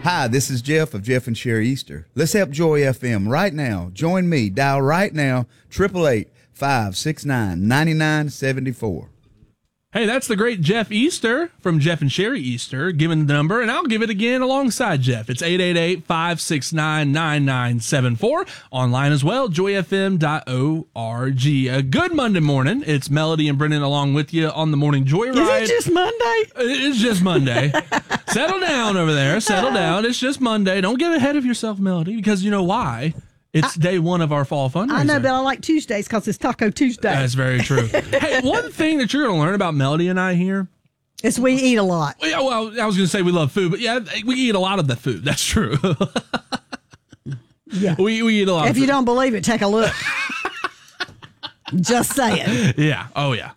Hi, this is Jeff of Jeff and Sherry Easter. Let's help Joy FM right now. Join me. Dial right now, 888-569-9974. Hey, that's the great Jeff Easter from Jeff and Sherry Easter, giving the number, and I'll give it again alongside Jeff. It's 888-569-9974. Online as well, joyfm.org. A good Monday morning. It's Melody and Brendan along with you on the Morning Joyride. Is it just Monday? It's just Monday. Settle down over there. Settle down. It's just Monday. Don't get ahead of yourself, Melody, because you know why. It's day one of our fall fundraiser. I know, but I like Tuesdays because it's Taco Tuesday. That's very true. Hey, one thing that you're going to learn about Melody and I here is we eat a lot. Yeah, well, I was going to say we love food, but yeah, we eat a lot of the food. That's true. Yeah, we eat a lot. If you don't believe it, take a look. Just saying. Yeah. Oh yeah.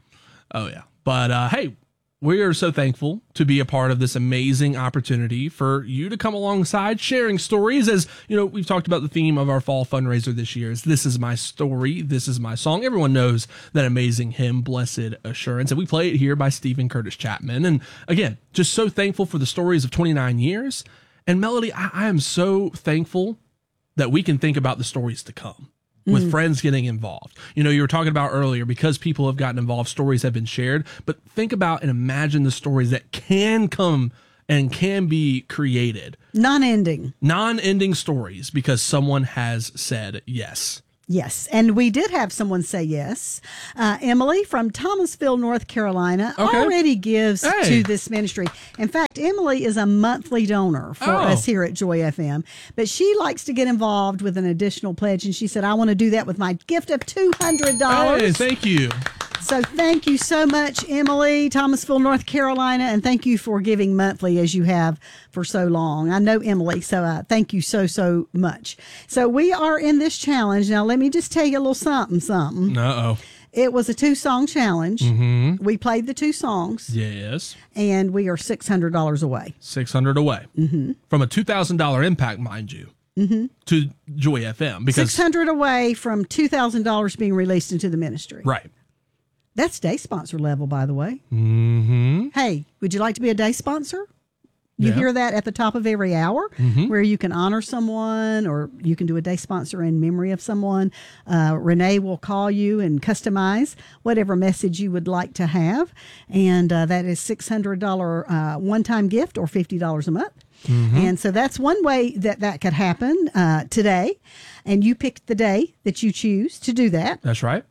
But hey, we are so thankful to be a part of this amazing opportunity for you to come alongside sharing stories. As you know, we've talked about the theme of our fall fundraiser this year is This Is My Story, This Is My Song. Everyone knows that amazing hymn, Blessed Assurance, and we play it here by Stephen Curtis Chapman. And again, just so thankful for the stories of 29 years. And Melody, I am so thankful that we can think about the stories to come. With friends getting involved. You know, you were talking about earlier, because people have gotten involved, stories have been shared, but think about and imagine the stories that can come and can be created. Non-ending stories because someone has said yes. Yes, and we did have someone say yes. Emily from Thomasville, North Carolina, already gives to this ministry. In fact, Emily is a monthly donor for us here at Joy FM, but she likes to get involved with an additional pledge, and she said, I want to do that with my gift of $200. Hey, thank you. So thank you so much, Emily, Thomasville, North Carolina, and thank you for giving monthly as you have for so long. I know Emily, so thank you so much. So we are in this challenge. Now, let me just tell you a little something. Uh-oh. It was a 2-song challenge. Mm-hmm. We played the 2 songs. Yes. And we are $600 away. $600 away. Mm-hmm. From a $2,000 impact, mind you. Mm-hmm. To Joy FM. Because $600 away from $2,000 being released into the ministry. Right. That's day sponsor level, by the way. Mm-hmm. Hey, would you like to be a day sponsor? You hear that at the top of every hour, where you can honor someone or you can do a day sponsor in memory of someone. Renee will call you and customize whatever message you would like to have. And that is $600 one-time gift or $50 a month. Mm-hmm. And so that's one way that could happen today. And you pick the day that you choose to do that. That's right.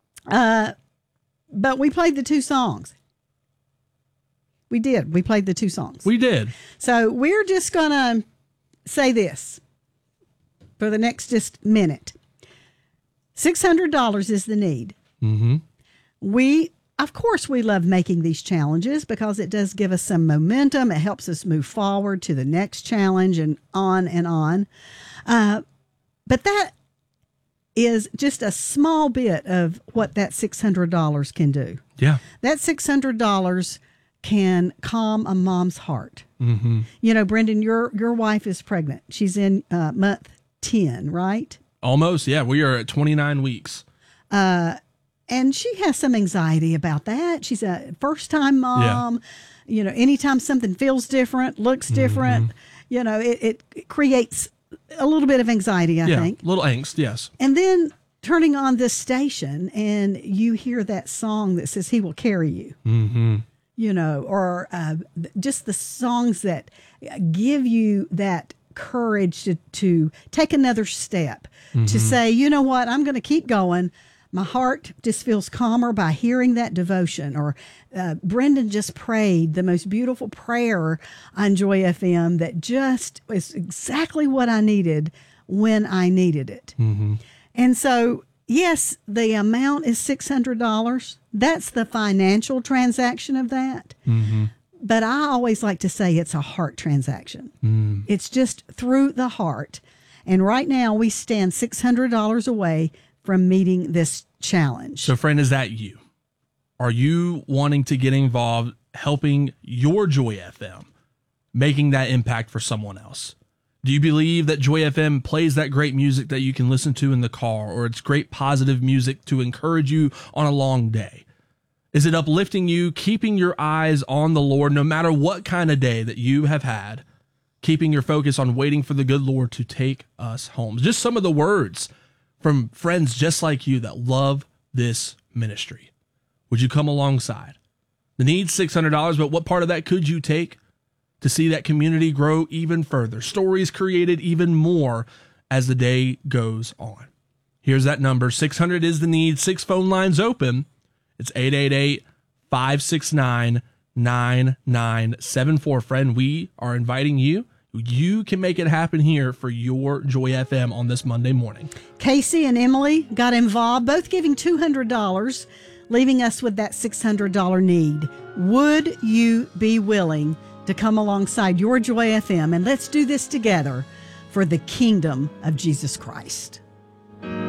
But we played the 2 songs. We did. We played the 2 songs. We did. So we're just going to say this for the next just minute. $600 is the need. Mm-hmm. Of course, we love making these challenges because it does give us some momentum. It helps us move forward to the next challenge and on and on. But that is just a small bit of what that $600 can do. Yeah. That $600 can calm a mom's heart. Mm-hmm. You know, Brendan, your wife is pregnant. She's in month 10, right? Almost, yeah. We are at 29 weeks. And she has some anxiety about that. She's a first-time mom. Yeah. You know, anytime something feels different, looks different, you know, it creates a little bit of anxiety, I think. A little angst, yes. And then turning on this station and you hear that song that says, He Will Carry You. Mm-hmm. You know, or just the songs that give you that courage to take another step, to say, you know what, I'm going to keep going. My heart just feels calmer by hearing that devotion. Or Brendan just prayed the most beautiful prayer on Joy FM that just was exactly what I needed when I needed it. Mm-hmm. And so, yes, the amount is $600. That's the financial transaction of that. Mm-hmm. But I always like to say it's a heart transaction. Mm. It's just through the heart. And right now we stand $600 away from meeting this challenge. So, friend, is that you? Are you wanting to get involved, helping your Joy FM, making that impact for someone else? Do you believe that Joy FM plays that great music that you can listen to in the car, or it's great positive music to encourage you on a long day? Is it uplifting you, keeping your eyes on the Lord no matter what kind of day that you have had, keeping your focus on waiting for the good Lord to take us home. Just some of the words from friends just like you that love this ministry. Would you come alongside? The need's $600, but what part of that could you take to see that community grow even further? Stories created even more as the day goes on. Here's that number. 600 is the need. 6 phone lines open. It's 888-569-9974. Friend, we are inviting you. You can make it happen here for your Joy FM on this Monday morning. Casey and Emily got involved, both giving $200, leaving us with that $600 need. Would you be willing to come alongside your Joy FM? And let's do this together for the kingdom of Jesus Christ.